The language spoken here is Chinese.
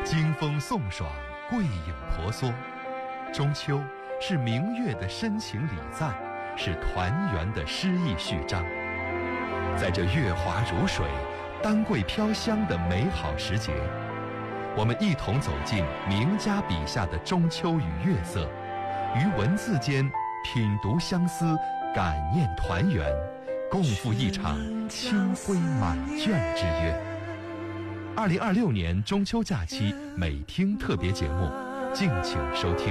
经风送爽，桂影婆娑。中秋是明月的深情礼赞，是团圆的诗意序章。在这月华如水、丹桂飘香的美好时节，我们一同走进名家笔下的中秋与月色，于文字间品读相思，感念团圆，共赴一场清辉满卷之约。2026年中秋假期美听特别节目，敬请收听。